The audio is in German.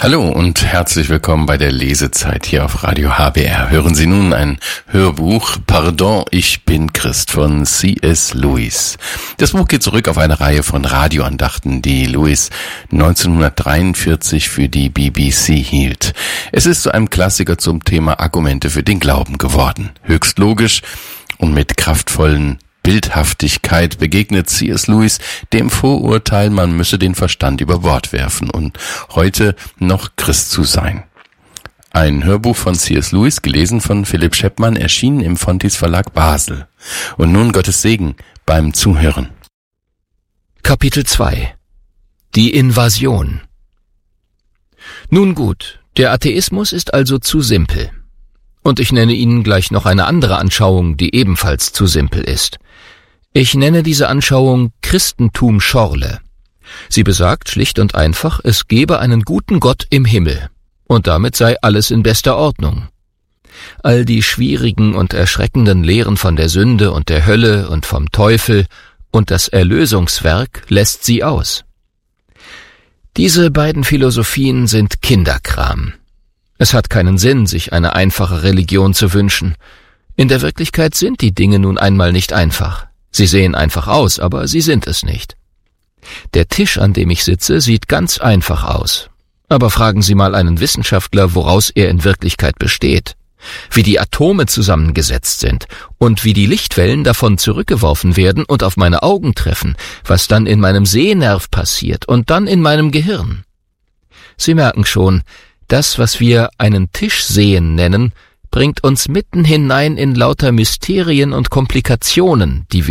Hallo und herzlich willkommen bei der Lesezeit hier auf Radio HBR. Hören Sie nun ein Hörbuch Pardon, ich bin Christ von C.S. Lewis. Das Buch geht zurück auf eine Reihe von Radioandachten, die Lewis 1943 für die BBC hielt. Es ist zu einem Klassiker zum Thema Argumente für den Glauben geworden. Höchst logisch und mit kraftvollen Bildhaftigkeit begegnet C.S. Lewis dem Vorurteil, man müsse den Verstand über Bord werfen und heute noch Christ zu sein. Ein Hörbuch von C.S. Lewis, gelesen von Philipp Scheppmann, erschienen im Fontys Verlag Basel. Und nun Gottes Segen beim Zuhören. Kapitel 2 – Die Invasion. Nun gut, der Atheismus ist also zu simpel. Und ich nenne Ihnen gleich noch eine andere Anschauung, die ebenfalls zu simpel ist. Ich nenne diese Anschauung Christentum Schorle. Sie besagt schlicht und einfach, es gebe einen guten Gott im Himmel, und damit sei alles in bester Ordnung. All die schwierigen und erschreckenden Lehren von der Sünde und der Hölle und vom Teufel und das Erlösungswerk lässt sie aus. Diese beiden Philosophien sind Kinderkram. Es hat keinen Sinn, sich eine einfache Religion zu wünschen. In der Wirklichkeit sind die Dinge nun einmal nicht einfach. Sie sehen einfach aus, aber sie sind es nicht. Der Tisch, an dem ich sitze, sieht ganz einfach aus. Aber fragen Sie mal einen Wissenschaftler, woraus er in Wirklichkeit besteht, wie die Atome zusammengesetzt sind und wie die Lichtwellen davon zurückgeworfen werden und auf meine Augen treffen, was dann in meinem Sehnerv passiert und dann in meinem Gehirn. Sie merken schon, das, was wir einen Tisch sehen nennen, bringt uns mitten hinein in lauter Mysterien und Komplikationen, die